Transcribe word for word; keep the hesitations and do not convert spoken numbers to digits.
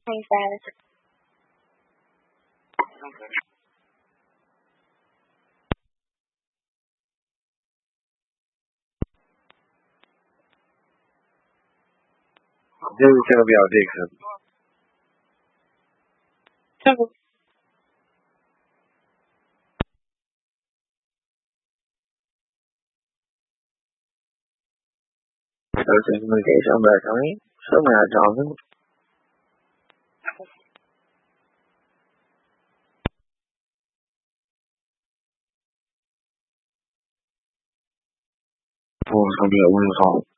Thanks, Dad. 就是这个表这个。 这个就是你们给上边上面上面长的。我上边我有上。